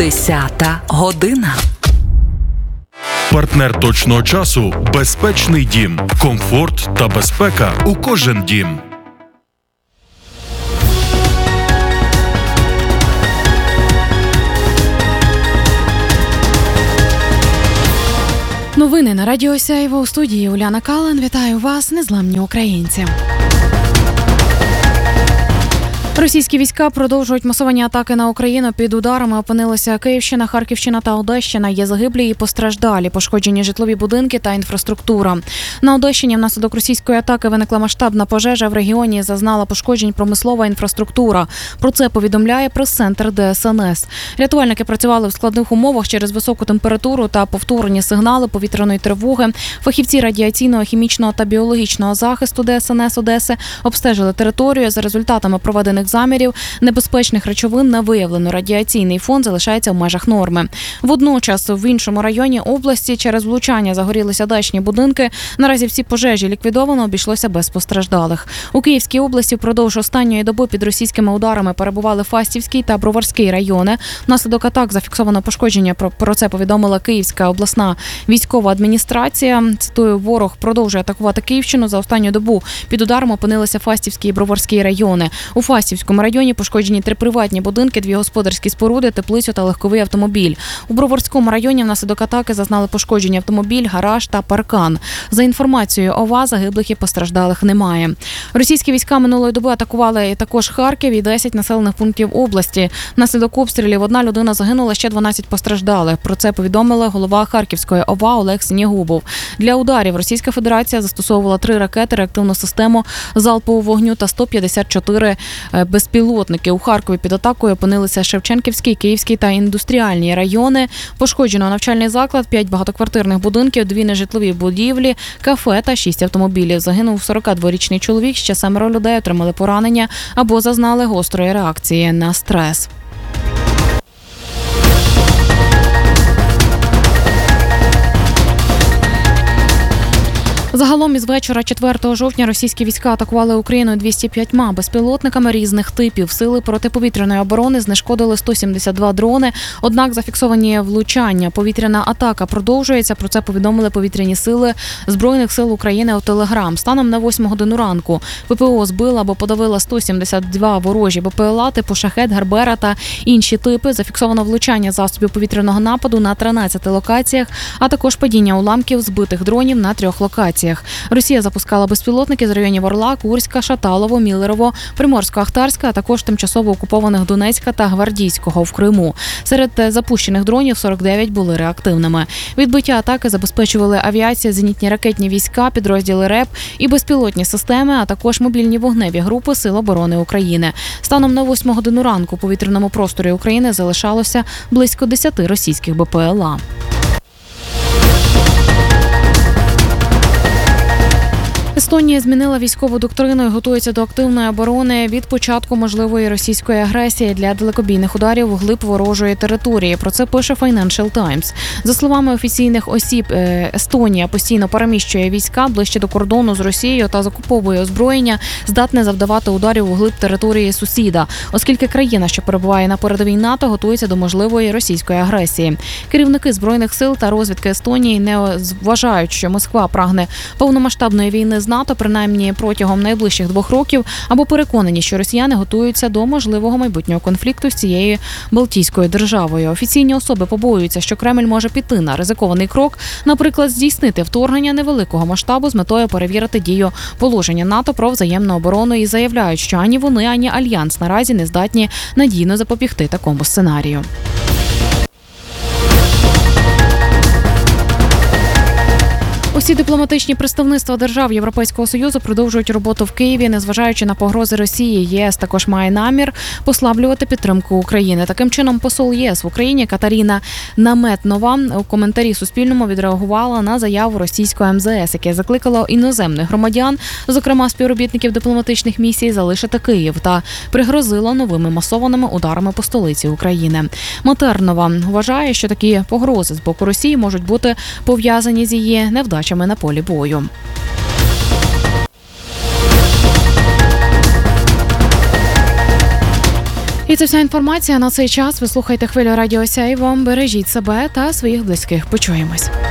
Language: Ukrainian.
10 година. Партнер точного часу – безпечний дім. Комфорт та безпека у кожен дім. Новини на Радіо Сяйво, у студії Уляна Кален. Вітаю вас, незламні українці. Російські війська продовжують масовані атаки на Україну. Під ударами опинилися Київщина, Харківщина та Одещина. Є загиблі і постраждалі, пошкоджені житлові будинки та інфраструктура. На Одещині внаслідок російської атаки виникла масштабна пожежа. В регіоні зазнала пошкоджень промислова інфраструктура. Про це повідомляє прес-центр ДСНС. Рятувальники працювали в складних умовах через високу температуру та повторені сигнали повітряної тривоги. Фахівці радіаційного, хімічного та біологічного захисту ДСНС Одеси обстежили територію. За результатами проведених замірів небезпечних речовин не виявлено. Радіаційний фон залишається в межах норми. Водночас в іншому районі області через влучання загорілися дачні будинки. Наразі всі пожежі ліквідовано, обійшлося без постраждалих. У Київській області впродовж останньої доби під російськими ударами перебували Фастівський та Броварський райони. Внаслідок атак зафіксовано пошкодження. Про це повідомила Київська обласна військова адміністрація. Цитую, ворог продовжує атакувати Київщину. За останню добу під ударом опинилися Фастівський і Броварський райони. У Фастівському районі пошкоджені 3 приватні будинки, 2 господарські споруди, теплицю та легковий автомобіль. У Броварському районі внаслідок атаки зазнали пошкодження автомобіль, гараж та паркан. За інформацією ОВА, загиблих і постраждалих немає. Російські війська минулої доби атакували також Харків і 10 населених пунктів області. Внаслідок обстрілів 1 людина загинула, ще 12 постраждали. Про це повідомила голова Харківської ОВА Олег Синігубов. Для ударів Російська Федерація застосовувала 3 ракети, реактивну систему залпового вогню та 154 безпілотники. У Харкові під атакою опинилися Шевченківський, Київський та індустріальні райони. Пошкоджено навчальний заклад, 5 багатоквартирних будинків, 2 нежитлові будівлі, кафе та 6 автомобілів. Загинув 42-річний чоловік, ще 7 людей отримали поранення або зазнали гострої реакції на стрес. Загалом із вечора 4 жовтня російські війська атакували Україну 205 безпілотниками різних типів. Сили протиповітряної оборони знешкодили 172 дрони, однак зафіксовані влучання. Повітряна атака продовжується, про це повідомили повітряні сили Збройних сил України у Телеграм. Станом на 8 годину ранку ППО збила або подавила 172 ворожі БПЛА типу «Шахед», «Гарбера» та інші типи. Зафіксовано влучання засобів повітряного нападу на 13 локаціях, а також падіння уламків збитих дронів на 3 локаціях. Росія запускала безпілотники з районів Орла, Курська, Шаталово, Міллерово, Приморсько-Ахтарська, а також тимчасово окупованих Донецька та Гвардійського в Криму. Серед запущених дронів 49 були реактивними. Відбиття атаки забезпечували авіація, зенітні ракетні війська, підрозділи РЕП і безпілотні системи, а також мобільні вогневі групи Сил оборони України. Станом на 8 годину ранку у повітряному просторі України залишалося близько 10 російських БПЛА. Естонія змінила військову доктрину і готується до активної оборони від початку можливої російської агресії для далекобійних ударів у глиб ворожої території. Про це пише Financial Times. За словами офіційних осіб, Естонія постійно переміщує війська ближче до кордону з Росією та закуповує озброєння, здатне завдавати ударів у глиб території сусіда, оскільки країна, що перебуває на передовій НАТО, готується до можливої російської агресії. Керівники Збройних сил та розвідки Естонії не вважають, що Москва прагне повномасштабної війни з НАТО, принаймні протягом найближчих 2 років, або переконані, що росіяни готуються до можливого майбутнього конфлікту з цією Балтійською державою. Офіційні особи побоюються, що Кремль може піти на ризикований крок, наприклад, здійснити вторгнення невеликого масштабу з метою перевірити дію положення НАТО про взаємну оборону і заявляють, що ані вони, ані Альянс наразі не здатні надійно запобігти такому сценарію. Усі дипломатичні представництва держав Європейського Союзу продовжують роботу в Києві, незважаючи на погрози Росії. ЄС також має намір послаблювати підтримку України. Таким чином, посол ЄС в Україні Катерина Наметнова у коментарі Суспільному відреагувала на заяву російського МЗС, яке закликало іноземних громадян, зокрема співробітників дипломатичних місій, залишити Київ та пригрозила новими масованими ударами по столиці України. Матернова вважає, що такі погрози з боку Росії можуть бути пов'язані з її невдачами на полі бою. І це вся інформація на цей час. Ви слухайте Хвилю Радіо Сяйво. Бережіть себе та своїх близьких. Почуємось.